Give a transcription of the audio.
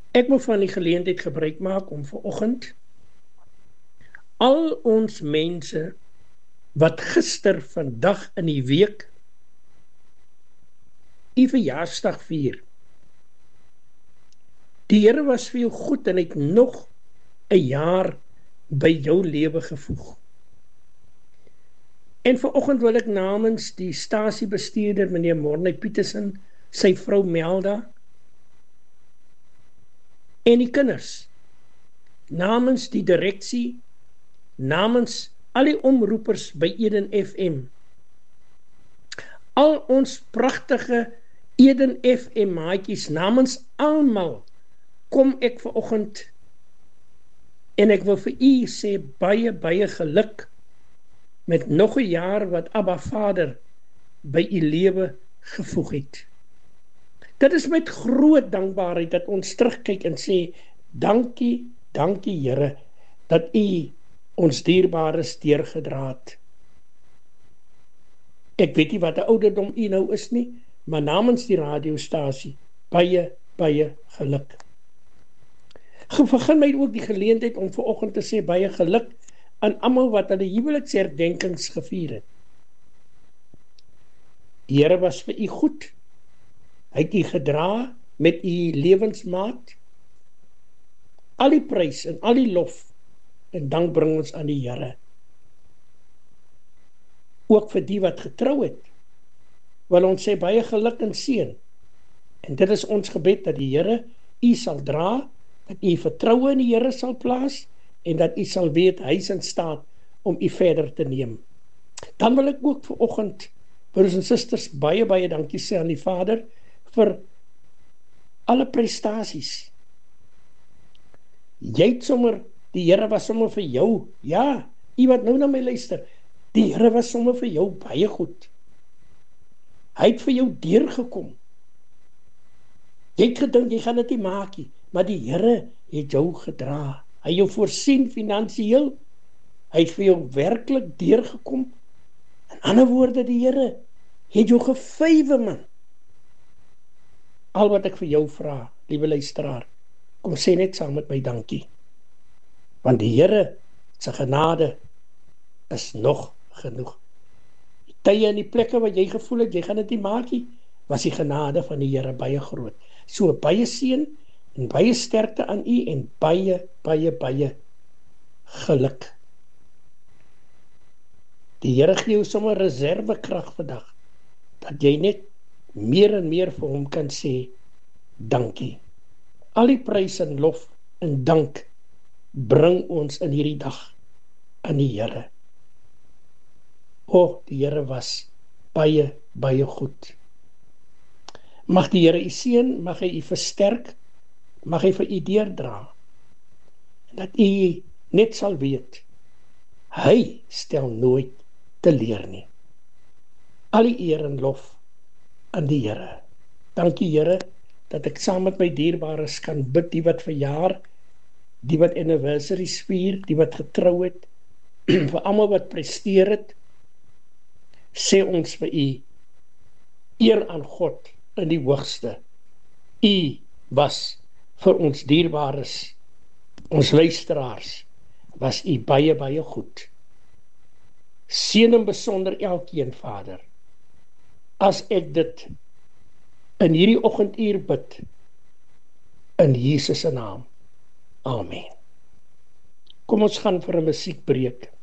Ek wil van die geleentheid gebruik maak om vanoggend al ons mense wat gister, vandag in die week u verjaarsdag vier. Die Here was vir jou goed en het nog 'n jaar by jou lewe gevoeg. En vanoggend wil ek namens die stasiebestuurder meneer Morney Petersen, sy vrou Melda en die kinders, namens die direksie, namens al die omroepers by Eden FM, al ons pragtige Eden FM maatjies, namens almal, kom ek vanoggend en ek wil vir u sê baie geluk met nog 'n jaar wat Abba Vader by u lewe gevoeg het. Dit is met groot dankbaarheid dat ons terugkyk en sê, dankie Here, dat u ons dierbares deurgedra het. Ek weet nie wat 'n ouderdom u nou is nie, maar namens die radiostasie, baie geluk. Begin my ook die geleentheid om vanoggend te sê baie geluk aan almal wat hulle huweliksherdenkings gevier het. Die Here was vir u goed. Hy het u gedra met u lewensmaat. Al die prys en al die lof en dank bring ons aan die Here. Ook vir die wat getrou het, wil ons sê baie geluk en seën. En dit is ons gebed dat die Here u sal dra, dat u vertroue in die Here sal plaas en dat u sal weet hy is in staat om u verder te neem. Dan wil ek ook vanoggend, broers en susters, baie dankie sê aan die Vader vir alle prestasies. Jy het sommer, die Here was sommer vir jou, ja, u wat nou na my luister, die Here was sommer vir jou baie goed. Hy het vir jou deurgekom. Jy het gedink, jy gaan dit nie maak nie, maar die Here het jou gedra. Hy jou voorsien finansiëel, hy het vir jou werklik deurgekom. In ander woorde, die Here het jou gevywe, man. Al wat ek vir jou vra, liewe luisteraar, kom sê net saam met my dankie. Want die Here se genade is nog genoeg. Die tye en die plekke wat jy gevoel het, jy gaan dit nie maak nie, was die genade van die Here baie groot. So baie seën en baie sterkte aan u en baie geluk. Die Here gee jou sommer reservekrag vandag, dat jy net meer en meer vir hom kan sê, dankie. Al die prys en lof en dank bring ons in hierdie dag aan die Here. Die Here was baie goed. Mag die Here u seën, mag hy u versterk, mag hy vir u deurdra, en dat u net sal weet, hy stel nooit teleur nie. Al die eer en lof aan die Here. Dankie Here, dat ek saam met my dierbares kan bid, die wat verjaar, die wat anniversaries vier, die wat getrou het, vir almal wat presteer het, sê ons vir u, eer aan God in die hoogste. U was vir ons dierbares, ons luisteraars, was u baie goed. Seën en besonder elkeen, Vader, as ek dit in hierdie oggenduur bid, in Jesus se naam. Amen. Kom ons gaan vir 'n musiekbreek.